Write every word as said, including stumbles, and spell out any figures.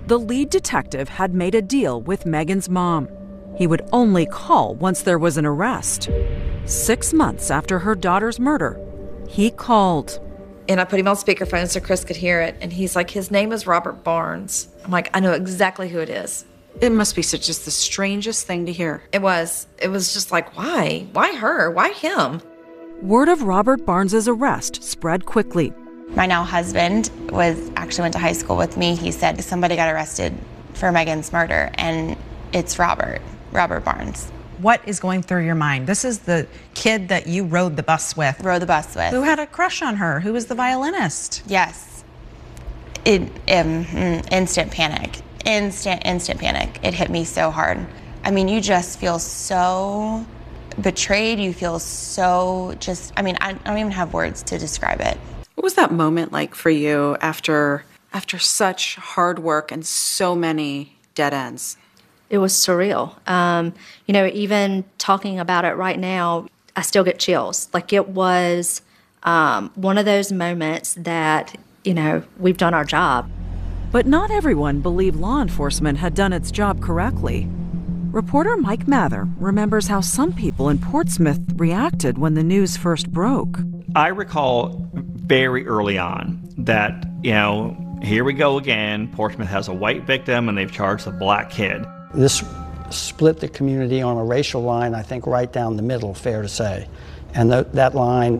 The lead detective had made a deal with Megan's mom. He would only call once there was an arrest. Six months after her daughter's murder, he called. And I put him on speakerphone so Chris could hear it. And he's like, his name is Robert Barnes. I'm like, I know exactly who it is. It must be such just the strangest thing to hear. It was. It was just like, why? Why her? Why him? Word of Robert Barnes's arrest spread quickly. My now husband was actually went to high school with me. He said somebody got arrested for Megan's murder, and it's Robert, Robert Barnes. What is going through your mind? This is the kid that you rode the bus with. Rode the bus with. Who had a crush on her? Who was the violinist? Yes. It, um, instant panic. Instant, instant panic. It hit me so hard. I mean, you just feel so betrayed. You feel so just, I mean, I don't even have words to describe it. What was that moment like for you after after such hard work and so many dead ends? It was surreal. Um, you know, even talking about it right now, I still get chills. Like, it was um, one of those moments that, you know, we've done our job. But not everyone believed law enforcement had done its job correctly. Reporter Mike Mather remembers how some people in Portsmouth reacted when the news first broke. I recall very early on that, you know, here we go again. Portsmouth has a white victim and they've charged a black kid. This split the community on a racial line, I think, right down the middle, fair to say. And th- that line